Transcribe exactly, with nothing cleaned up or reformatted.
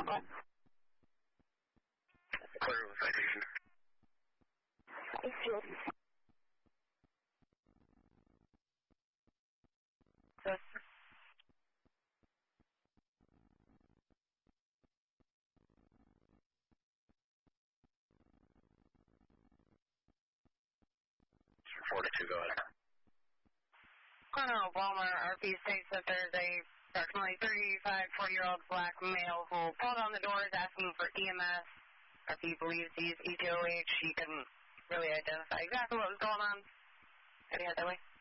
Clear with citation. Thank you. Yes. forty-two, go ahead. Colonel Walmart R P states that there's a approximately thirty-five, forty-year-old black male who pulled on the doors asking for E M S. If he believes he's E T O H, he couldn't really identify exactly what was going on. Maybe head that way.